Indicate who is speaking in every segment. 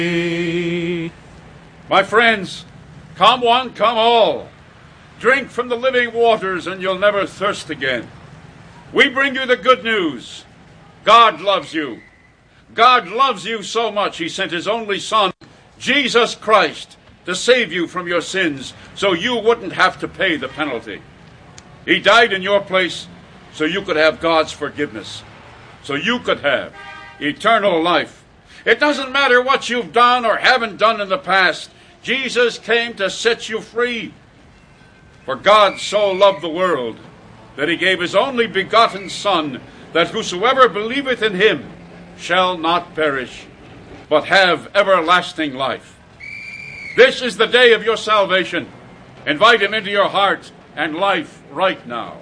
Speaker 1: My friends, come one, come all. Drink from the living waters and you'll never thirst again. We bring you the good news. God loves you. God loves you so much he sent his only Son, Jesus Christ, to save you from your sins so you wouldn't have to pay the penalty. He died in your place so you could have God's forgiveness, so you could have eternal life. It doesn't matter what you've done or haven't done in the past. Jesus came to set you free. For God so loved the world that he gave his only begotten Son, that whosoever believeth in him shall not perish, but have everlasting life. This is the day of your salvation. Invite him into your heart and life right now.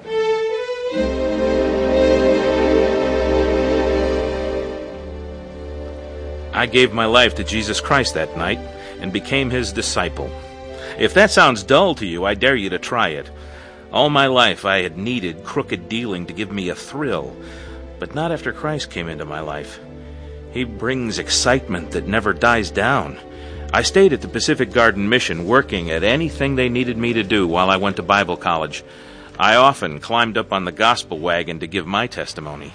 Speaker 2: I gave my life to Jesus Christ that night and became his disciple. If that sounds dull to you, I dare you to try it. All my life I had needed crooked dealing to give me a thrill, but not after Christ came into my life. He brings excitement that never dies down. I stayed at the Pacific Garden Mission working at anything they needed me to do while I went to Bible college. I often climbed up on the gospel wagon to give my testimony.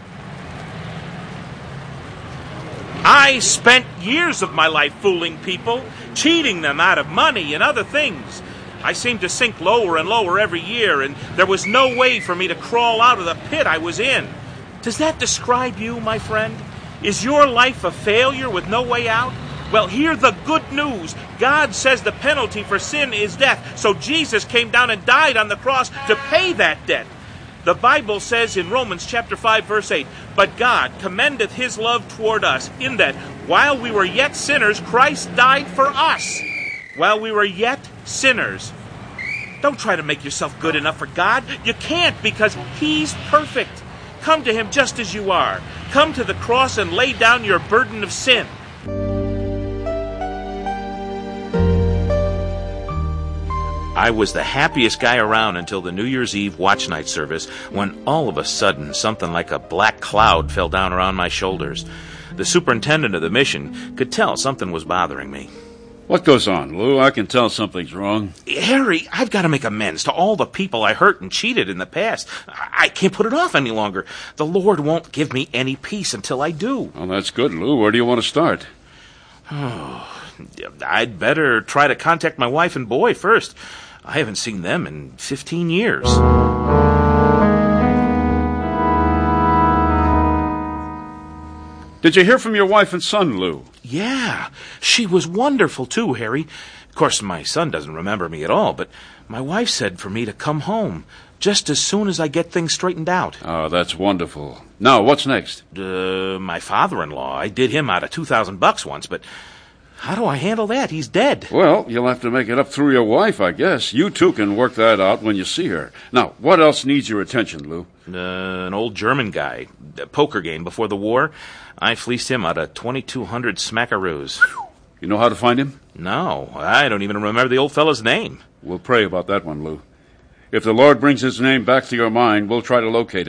Speaker 2: I spent years of my life fooling people, cheating them out of money and other things. I seemed to sink lower and lower every year, and there was no way for me to crawl out of the pit I was in. Does that describe you, my friend? Is your life a failure with no way out? Well, hear the good news. God says the penalty for sin is death, so Jesus came down and died on the cross to pay that debt. The Bible says in Romans chapter 5, verse 8, "But God commendeth his love toward us, in that, while we were yet sinners, Christ died for us." While we were yet sinners. Don't try to make yourself good enough for God. You can't, because he's perfect. Come to him just as you are. Come to the cross and lay down your burden of sin. I was the happiest guy around until the New Year's Eve watch night service, when all of a sudden something like a black cloud fell down around my shoulders. The superintendent of the mission could tell something was bothering me.
Speaker 1: What goes on, Lou? I can tell something's wrong.
Speaker 2: Harry, I've got to make amends to all the people I hurt and cheated in the past. I can't put it off any longer. The Lord won't give me any peace until I do.
Speaker 1: Well, that's good, Lou. Where do you want to start?
Speaker 2: I'd better try to contact my wife and boy first. I haven't seen them in 15 years.
Speaker 1: Did you hear from your wife and son, Lou?
Speaker 2: Yeah, she was wonderful too, Harry. Of course, my son doesn't remember me at all, but my wife said for me to come home just as soon as I get things straightened out.
Speaker 1: Oh, that's wonderful. Now, what's next?
Speaker 2: My father-in-law. I did him out of $2,000 once, but how do I handle that? He's dead.
Speaker 1: Well, you'll have to make it up through your wife, I guess. You two can work that out when you see her. Now, what else needs your attention, Lou?
Speaker 2: An old German guy. A poker game before the war. I fleeced him out of 2,200 smackaroos.
Speaker 1: You know how to find him?
Speaker 2: No, I don't even remember the old fellow's name.
Speaker 1: We'll pray about that one, Lou. If the Lord brings his name back to your mind, we'll try to locate him.